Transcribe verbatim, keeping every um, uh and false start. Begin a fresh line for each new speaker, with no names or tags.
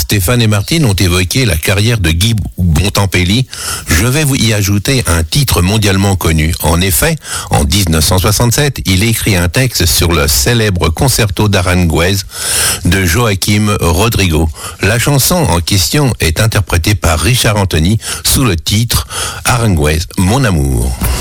Stéphane et Martine ont évoqué la carrière de Guy Bontempelli. Je vais vous y ajouter un titre mondialement connu. En effet, en dix-neuf cent soixante-sept, il écrit un texte sur le célèbre concerto d'Aranjuez de Joaquim Rodrigo. La chanson en question est interprétée par Richard Anthony sous le titre Aranjuez, Mon amour.